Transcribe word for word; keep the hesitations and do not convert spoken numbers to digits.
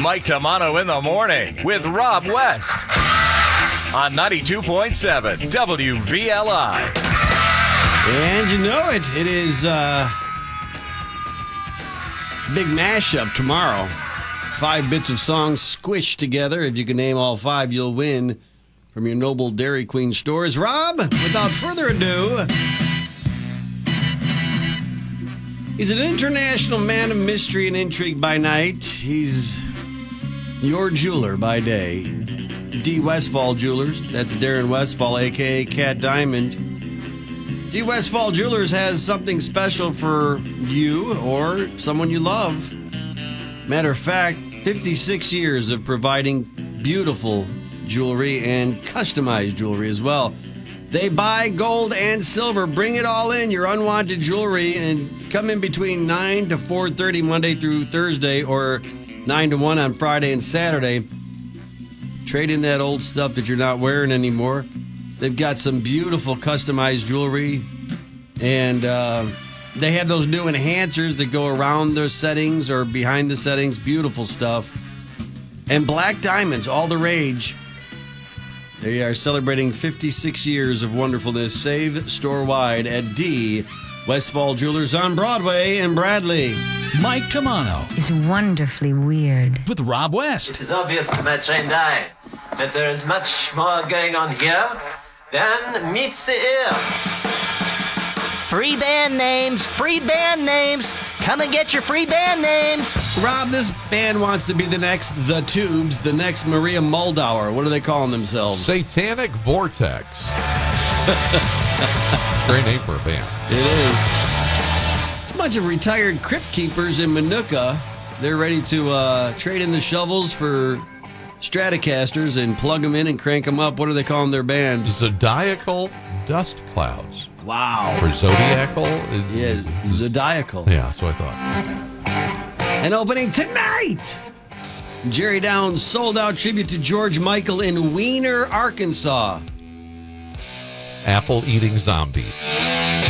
Mike Tamano in the morning with Rob West on ninety-two point seven W V L I. And you know it, it is uh, big mashup tomorrow. Five bits of songs squished together. If you can name all five, you'll win from your Noble Dairy Queen stores. Rob, without further ado, he's an international man of mystery and intrigue by night. He's your jeweler by day. D. Westfall Jewelers. That's Darren Westfall, a k a. Cat Diamond. D. Westfall Jewelers has something special for you or someone you love. Matter of fact, fifty-six years of providing beautiful jewelry and customized jewelry as well. They buy gold and silver. Bring it all in, your unwanted jewelry, and come in between nine to four thirty Monday through Thursday or nine to one on Friday and Saturday. Trade in that old stuff that you're not wearing anymore. They've got some beautiful customized jewelry, and uh, they have those new enhancers that go around their settings or behind the settings. Beautiful stuff. And black diamonds, all the rage. They are celebrating fifty-six years of wonderfulness. Save store-wide at D. Westfall Jewelers on Broadway in Bradley. Mike Tamano is wonderfully weird. with Rob West. It is obvious to my trained eye that there is much more going on here than meets the ear. Free band names, free band names. Come and get your free band names. Rob, this band wants to be the next The Tubes, the next Maria Muldaur. What are they calling themselves? Satanic Vortex. Great name for a band. It is. It's a bunch of retired crypt keepers in Manuka. They're ready to uh, trade in the shovels for Stratocasters and plug them in and crank them up. What are they calling their band? Zodiacal Dust Clouds. Wow. Or Zodiacal? Is, Yes, is- Zodiacal. Yeah, that's what I thought. And opening tonight, Jerry Downs' sold-out tribute to George Michael in Wiener, Arkansas. Apple-eating zombies.